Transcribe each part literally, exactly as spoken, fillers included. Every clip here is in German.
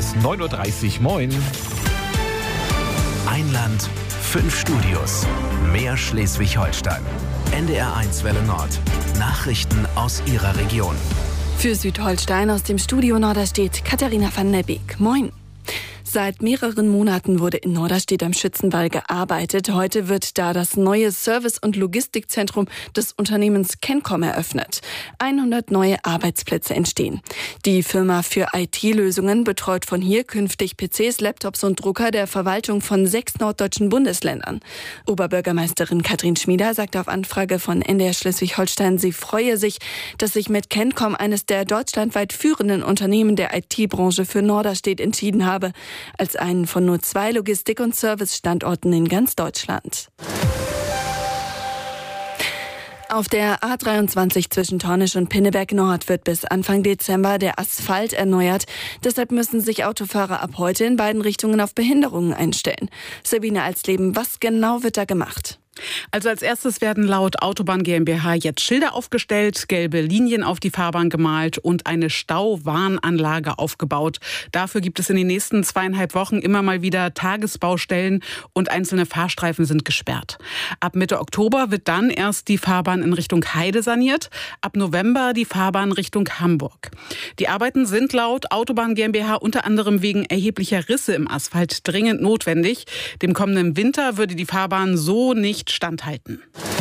ist neun Uhr dreißig. Moin. Ein Land, fünf Studios. Mehr Schleswig-Holstein. N D R eins Welle Nord. Nachrichten aus Ihrer Region. Für Südholstein aus dem Studio Norderstedt Katharina van der Beek. Moin. Seit mehreren Monaten wurde in Norderstedt am Schützenwall gearbeitet. Heute wird da das neue Service- und Logistikzentrum des Unternehmens Kencom eröffnet. hundert neue Arbeitsplätze entstehen. Die Firma für I T-Lösungen betreut von hier künftig P Cs, Laptops und Drucker der Verwaltung von sechs norddeutschen Bundesländern. Oberbürgermeisterin Katrin Schmieder sagt auf Anfrage von N D R Schleswig-Holstein, sie freue sich, dass sich mit Kencom eines der deutschlandweit führenden Unternehmen der I T-Branche für Norderstedt entschieden habe, als einen von nur zwei Logistik- und Service-Standorten in ganz Deutschland. Auf der A dreiundzwanzig zwischen Tornisch und Pinneberg Nord wird bis Anfang Dezember der Asphalt erneuert. Deshalb müssen sich Autofahrer ab heute in beiden Richtungen auf Behinderungen einstellen. Sabine Alsleben, was genau wird da gemacht? Also als erstes werden laut Autobahn GmbH jetzt Schilder aufgestellt, gelbe Linien auf die Fahrbahn gemalt und eine Stauwarnanlage aufgebaut. Dafür gibt es in den nächsten zweieinhalb Wochen immer mal wieder Tagesbaustellen und einzelne Fahrstreifen sind gesperrt. Ab Mitte Oktober wird dann erst die Fahrbahn in Richtung Heide saniert, ab November die Fahrbahn Richtung Hamburg. Die Arbeiten sind laut Autobahn GmbH unter anderem wegen erheblicher Risse im Asphalt dringend notwendig. Dem kommenden Winter würde die Fahrbahn so nicht standhalten.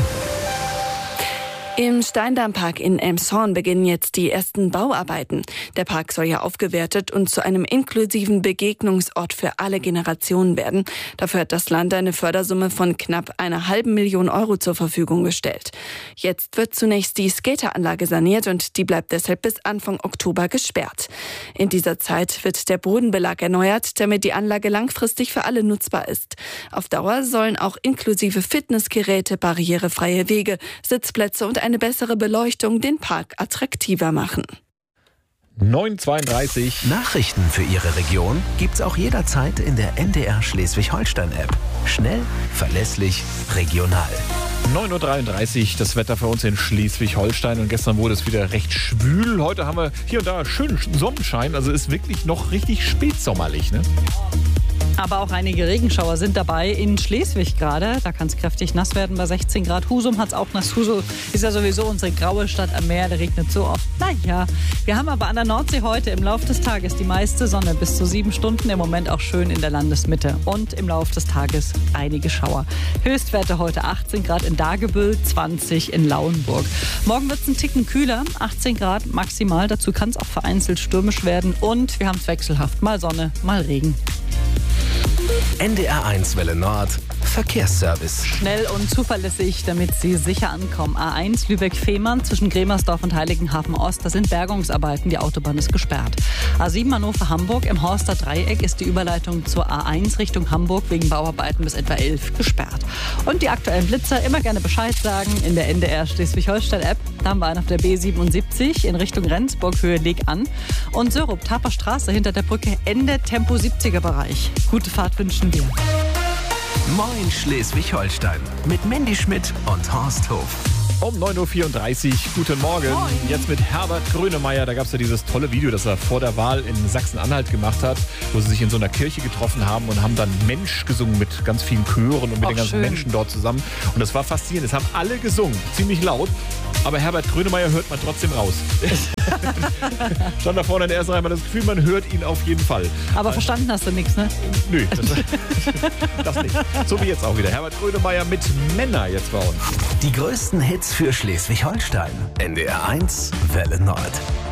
Im Steindammpark in Elmshorn beginnen jetzt die ersten Bauarbeiten. Der Park soll ja aufgewertet und zu einem inklusiven Begegnungsort für alle Generationen werden. Dafür hat das Land eine Fördersumme von knapp einer halben Million Euro zur Verfügung gestellt. Jetzt wird zunächst die Skateranlage saniert und die bleibt deshalb bis Anfang Oktober gesperrt. In dieser Zeit wird der Bodenbelag erneuert, damit die Anlage langfristig für alle nutzbar ist. Auf Dauer sollen auch inklusive Fitnessgeräte, barrierefreie Wege, Sitzplätze und eine bessere Beleuchtung den Park attraktiver machen. neun Uhr zweiunddreißig. Nachrichten für Ihre Region gibt's auch jederzeit in der N D R Schleswig-Holstein-App. Schnell, verlässlich, regional. neun Uhr dreiunddreißig, das Wetter für uns in Schleswig-Holstein. Und gestern wurde es wieder recht schwül. Heute haben wir hier und da schönen Sonnenschein. Also ist wirklich noch richtig spätsommerlich, ne? Aber auch einige Regenschauer sind dabei in Schleswig gerade. Da kann es kräftig nass werden bei sechzehn Grad. Husum hat es auch nass. Husum ist ja sowieso unsere graue Stadt am Meer. Da regnet so oft. Naja, wir haben aber an der Nordsee heute im Laufe des Tages die meiste Sonne. Bis zu sieben Stunden im Moment auch schön in der Landesmitte. Und im Laufe des Tages einige Schauer. Höchstwerte heute achtzehn Grad in Dagebüll, zwanzig in Lauenburg. Morgen wird es ein Ticken kühler. achtzehn Grad maximal. Dazu kann es auch vereinzelt stürmisch werden. Und wir haben es wechselhaft. Mal Sonne, mal Regen. N D R eins Welle Nord. Verkehrsservice. Schnell und zuverlässig, damit Sie sicher ankommen. A eins Lübeck-Fehmarn zwischen Gremersdorf und Heiligenhafen-Ost. Da sind Bergungsarbeiten, die Autobahn ist gesperrt. A sieben Hannover-Hamburg im Horster Dreieck ist die Überleitung zur A eins Richtung Hamburg wegen Bauarbeiten bis etwa elf gesperrt. Und die aktuellen Blitzer immer gerne Bescheid sagen in der N D R Schleswig-Holstein-App. Da haben wir einen auf der B siebenundsiebzig in Richtung Rendsburg, Höhe Leg an. Und Sörup, Taper Straße hinter der Brücke, Ende Tempo siebziger Bereich. Gute Fahrt wünschen wir. Moin Schleswig-Holstein mit Mandy Schmidt und Horst Hof. Um neun Uhr vierunddreißig, guten Morgen. Moin. Jetzt mit Herbert Grönemeyer. Da gab es ja dieses tolle Video, das er vor der Wahl in Sachsen-Anhalt gemacht hat, wo sie sich in so einer Kirche getroffen haben und haben dann Mensch gesungen mit ganz vielen Chören und mit Ach, den ganzen schön. Menschen dort zusammen. Und das war faszinierend. Es haben alle gesungen, ziemlich laut. Aber Herbert Grönemeyer hört man trotzdem raus. Stand da vorne in der ersten Reihe, man hat das Gefühl, man hört ihn auf jeden Fall. Aber verstanden hast du nichts, ne? Nö, das, das nicht. So wie jetzt auch wieder. Herbert Grönemeyer mit Männer jetzt bei uns. Die größten Hits für Schleswig-Holstein. N D R eins Welle Nord.